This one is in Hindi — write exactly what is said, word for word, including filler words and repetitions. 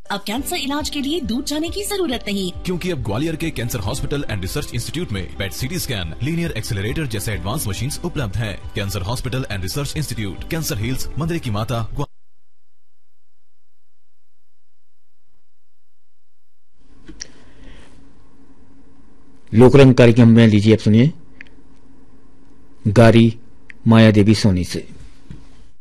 अब कैंसर इलाज के लिए दूर जाने की जरूरत नहीं, क्योंकि अब ग्वालियर के cancer hospital and research institute में पेट सीटी स्कैन, लीनियर एक्सेलरेटर जैसे एडवांस मशीन्स उपलब्ध हैं। Cancer hospital and research institute, cancer hills, मंदिर की माता। लोकरंग कार्यक्रम में लीजिए अब सुनिए गारी माया देवी सोनी से।